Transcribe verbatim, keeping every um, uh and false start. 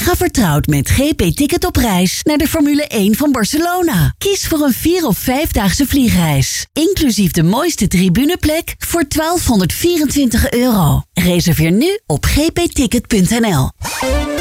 Ga vertrouwd met G P Ticket op reis naar de Formule één van Barcelona. Kies voor een vier of vijfdaagse vliegreis. Inclusief de mooiste tribuneplek voor twaalfhonderdvierentwintig euro. Reserveer nu op g p ticket punt n l.